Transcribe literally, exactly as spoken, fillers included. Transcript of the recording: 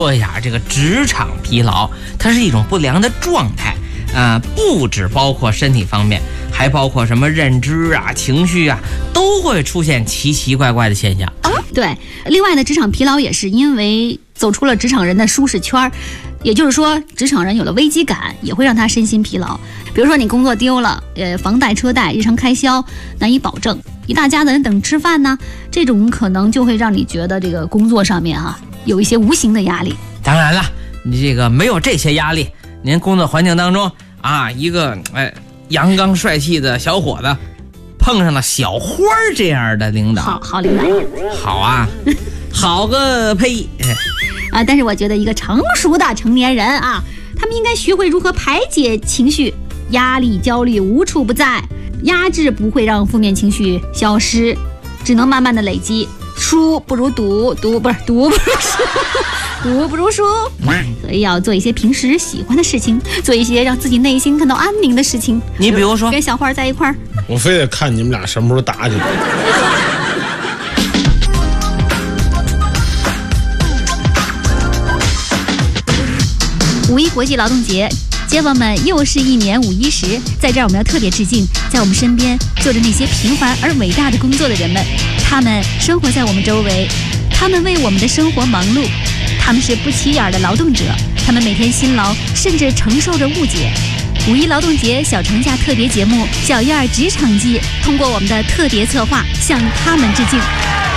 说一下这个职场疲劳，它是一种不良的状态，呃，不只包括身体方面，还包括什么认知啊、情绪啊，都会出现奇奇怪怪的现象。 对，另外呢，职场疲劳也是因为走出了职场人的舒适圈，也就是说，职场人有了危机感，也会让他身心疲劳。比如说你工作丢了，呃，房贷、车贷、日常开销难以保证，一大家子人等吃饭呢，这种可能就会让你觉得这个工作上面啊有一些无形的压力。 当然了，你这个没有这些压力，您工作环境当中啊，一个哎阳刚帅气的小伙子，碰上了小花这样的领导， 好好领导， 好啊，好个呸！ 啊，但是我觉得一个成熟的成年人啊，他们应该学会如何排解情绪，压力、焦虑无处不在，压制不会让负面情绪消失，只能慢慢的累积。书不如读，读不是读不如书，读不如书，所以要做一些平时喜欢的事情，做一些让自己内心感到安宁的事情。 你比如说跟小花在一块儿， 我非得看你们俩什么时候打起来。 五一国际劳动节，街坊们又是一年五一时，在这儿我们要特别致敬，在我们身边做着那些平凡而伟大的工作的人们，他们生活在我们周围，他们为我们的生活忙碌，他们是不起眼的劳动者，他们每天辛劳，甚至承受着误解。五一劳动节小长假特别节目《小燕儿职场记》，通过我们的特别策划向他们致敬。